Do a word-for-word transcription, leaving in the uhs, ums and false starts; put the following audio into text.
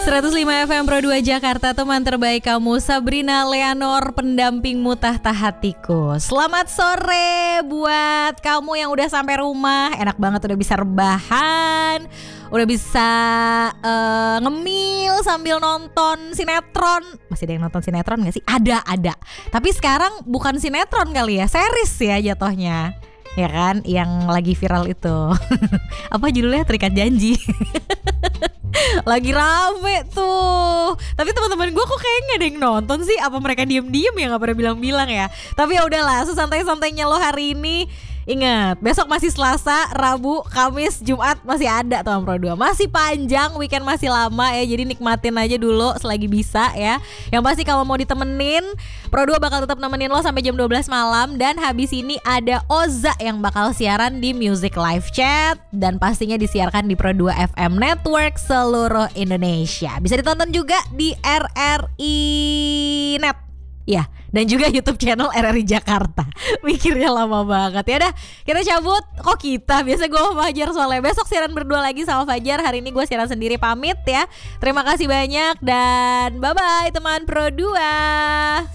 seratus lima F M Pro dua Jakarta, teman terbaik kamu, Sabrina Leanor, pendampingmu tahta hatiku. Selamat sore buat kamu yang udah sampai rumah. Enak banget udah bisa rebahan, udah bisa uh, ngemil sambil nonton sinetron. Masih ada yang nonton sinetron gak sih? Ada, ada. Tapi sekarang bukan sinetron kali ya, series ya jatohnya. Ya kan, yang lagi viral itu. Apa judulnya? Terikat Janji. Lagi rame tuh. Tapi teman-teman gue kok kayaknya gak ada yang nonton sih. Apa mereka diem-diem ya, gak pernah bilang-bilang ya. Tapi ya udahlah, sesantai-santainya lo hari ini. Ingat, besok masih Selasa, Rabu, Kamis, Jumat masih ada tuh Pro dua. Masih panjang, weekend masih lama ya. Jadi nikmatin aja dulu selagi bisa ya. Yang pasti kalau mau ditemenin, Pro dua bakal tetap nemenin lo sampai jam dua belas malam. Dan habis ini ada Oza yang bakal siaran di Music Live Chat. Dan pastinya disiarkan di Pro dua F M Network seluruh Indonesia. Bisa ditonton juga di R R I Net. Ya, dan juga YouTube channel R R I Jakarta. Mikirnya lama banget. Ya dah, kita cabut. Kok kita? Biasa gue sama Fajar soalnya. Besok siaran berdua lagi sama Fajar. Hari ini gue siaran sendiri, pamit ya. Terima kasih banyak dan bye-bye teman Pro dua.